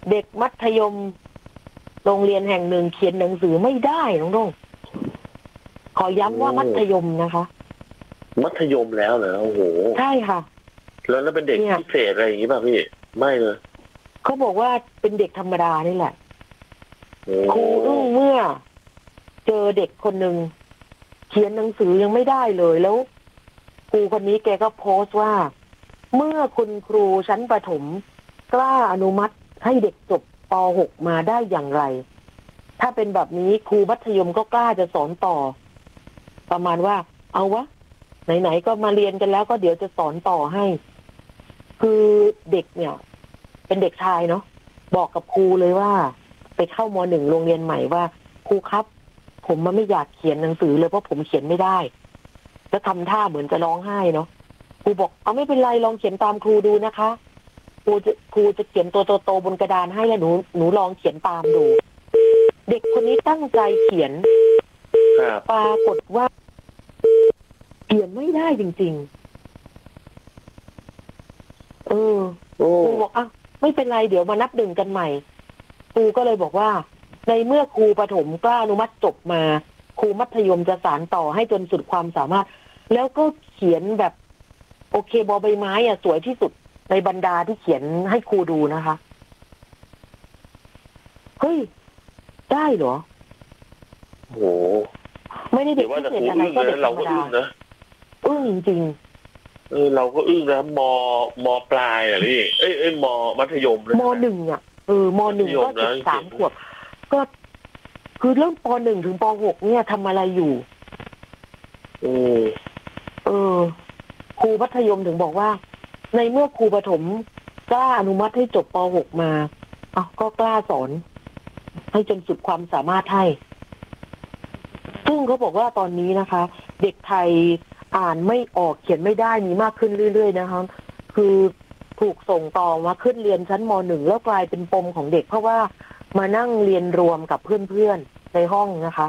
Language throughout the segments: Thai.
เด็กมัธยมโรงเรียนแห่งหนึ่งเขียนหนังสือไม่ได้น้องดงขอย้ำว่ามัธยมนะคะมัธยมแล้วเหรอโอ้โหใช่ค่ะแล้วเป็นเด็กพิเศษอะไรอย่างนี้ป่ะพี่ไม่เลยเขาบอกว่าเป็นเด็กธรรมดานี่แหละครูอึ้งเมื่อเจอเด็กคนหนึ่งเขียนหนังสือยังไม่ได้เลยแล้วครูคนนี้แกก็โพสต์ว่าเมื่อคุณครูชั้นประถมกล้าอนุมัติให้เด็กจบป .6 มาได้อย่างไรถ้าเป็นแบบนี้ครูมัธยมก็กล้าจะสอนต่อประมาณว่าเอาวะไหนๆก็มาเรียนกันแล้วก็เดี๋ยวจะสอนต่อให้คือเด็กเนี่ยเป็นเด็กชายเนาะบอกกับครูเลยว่าไปเข้าม.1 โรงเรียนใหม่ว่าครูครับผมมันไม่อยากเขียนหนังสือเลยเพราะผมเขียนไม่ได้แล้วทำท่าเหมือนจะร้องไห้เนาะครูบอกเอาไม่เป็นไรลองเขียนตามครูดูนะคะครูจะเขียนตัวโตๆบนกระดานให้แล้วหนูลองเขียนตามดูเด็กคนนี้ตั้งใจเขียนปรากฏว่าเขียนไม่ได้จริงๆครูบอกอ่ะไม่เป็นไรเดี๋ยวมานับหนึ่งกันใหม่ครูก็เลยบอกว่าในเมื่อครูประถมกล้าอนุมัติจบมาครูมัธยมจะสานต่อให้จนสุดความสามารถแล้วก็เขียนแบบโอเคบอใบไม้อ่ะสวยที่สุดในบรรดาที่เขียนให้ครูดูนะคะเฮ้ยได้เหรอโหไม่ได้เด็กพิเศษอะไรก็เด็กธรรมดาอึ้งจริงเราก็อึ้งนะมปลายอ่ะนี่มมัธยมม.1อ่ะม.1ก็13 ขวบก็คือเริ่มป.1 ถึงป.6 เนี่ยทำอะไรอยู่ครูมัธยมถึงบอกว่าในเมื่อครูประถมกล้าอนุมัติให้จบป.6 มาก็กล้าสอนให้จนสุดความสามารถให้ซึ่งเขาบอกว่าตอนนี้นะคะเด็กไทยอ่านไม่ออกเขียนไม่ได้มีมากขึ้นเรื่อยๆนะคะคือถูกส่งต่อมาขึ้นเรียนชั้นม.1 แล้วกลายเป็นปมของเด็กเพราะว่ามานั่งเรียนรวมกับเพื่อนๆในห้องนะคะ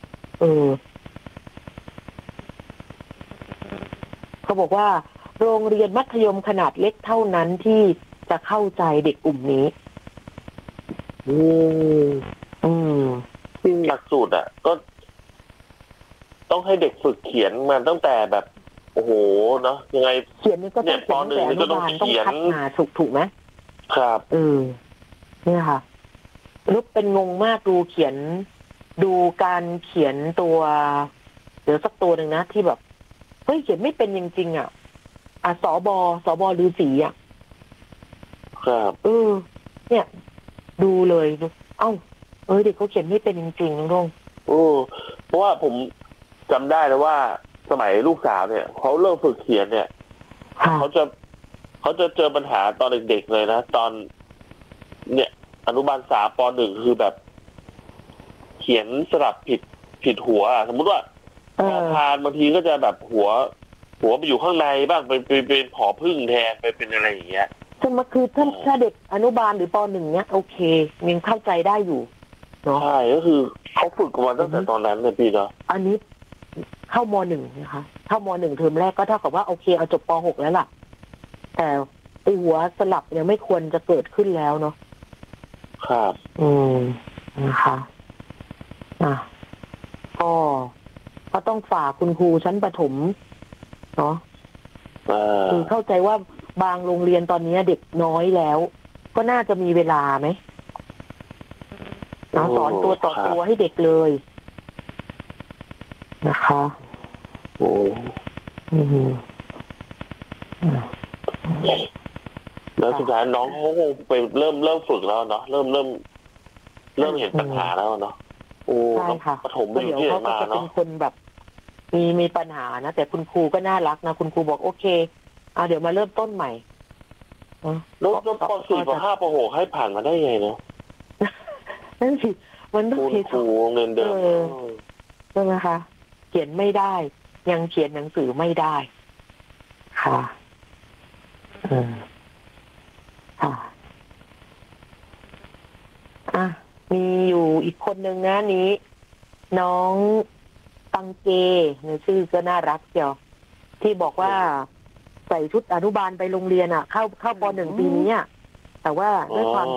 เขาบอกว่าโรงเรียนมัธยมขนาดเล็กเท่านั้นที่จะเข้าใจเด็กกลุ่มนี้หลักสูตรอ่ะก็ต้องให้เด็กฝึกเขียนมาตั้งแต่แบบโอ้โหเนาะยังไงเขียนนี่ก็ต้องเขียนตั้งแต่อนุบาลต้องคัดมาถูกไหมครับเนี่ยค่ะลูกเป็นงงมากดูการเขียนตัวเดี๋ยวสักตัวหนึ่งนะที่แบบเฮ้ยเขียนไม่เป็นจริงๆอ่ะสบฤาษีอ่ะครับเนี่ยดูเลยเด็กเขาเขียนไม่เป็นจริงๆน้องเพราะว่าผมจำได้แล้วว่าสมัยลูกสาวเนี่ยเขาเริ่มฝึกเขียนเนี่ยเขาจะเจอปัญหาตอนเด็กๆเลยนะตอนเนี่ยอนุบาล3 ป .1 คือแบบเขียนสลับผิดหัวสมมุติว่าพานบางทีก็จะแบบหัวไปอยู่ข้างในบ้างเป็นผอพึ่งแทนไปเป็นอะไรอย่างเงี้ยซึ่งมันคือถ้าเด็กอนุบาลหรือป .1 เนี่ยโอเคยังเข้าใจได้อยู่เนาะใช่ก็คือเขาฝึกกันมาตั้งแต่ตอนนั้นเลยพี่เนาะอันนี้เข้าม.1 นะคะเข้าม.1 เทอมแรกก็เท่ากับว่าโอเคเอาจบป .6 แล้วล่ะแต่ไอหัวสลับเนี่ยไม่ควรจะเกิดขึ้นแล้วเนาะครับนะคะก็ต้องฝากคุณครูชั้นประถมเนาะคือเข้าใจว่าบางโรงเรียนตอนนี้เด็กน้อยแล้วก็น่าจะมีเวลาไหมสอนตัวต่อตัวให้เด็กเลยนะคะแล้วสุดท้ายน้องเขาคงไปเริ่มฝึกแล้วเนาะเริ่มเห็นปัญหาแล้วเนาะใช่ค่ะประถมไม่อยู่ที่ไหนมาเนาะเป็นคนแบบมีปัญหานะแต่คุณครูก็น่ารักนะคุณครูบอกโอเคเดี๋ยวมาเริ่มต้นใหม่แล้วป .4 ป .5 ป .6 ให้ผ่านมาได้ไงเนาะนั่นสิมันต้องครูเงินเดิมใช่ไหมคะเขียนไม่ได้ยังเขียนหนังสือไม่ได้ค่ะมีอยู่อีกคนนึงนะนี้น้องตังเกชื่อก็น่ารักเชียวที่บอกว่าใส่ชุดอนุบาลไปโรงเรียนเข้าป .1 ปีนี้แต่ว่าด้วยความ